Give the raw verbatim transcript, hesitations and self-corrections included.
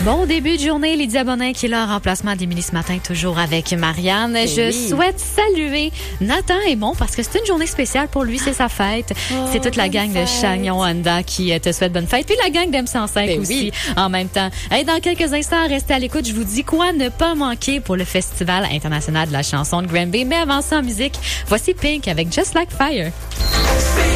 Bon début de journée, Lydia Bonin qui est là en remplacement d'Émilie ce matin, toujours avec Marianne. Et Je oui. souhaite saluer Nathan Aymon parce que c'est une journée spéciale pour lui, c'est sa fête. Oh, c'est toute la gang fête. de Chagnon Honda qui te souhaite bonne fête. Puis la gang d'M cent cinq Ben aussi oui. en même temps. Hey, dans quelques instants, restez à l'écoute. Je vous dis quoi ne pas manquer pour le Festival international de la chanson de Granby. Mais avant ça, en musique, voici Pink avec Just Like Fire.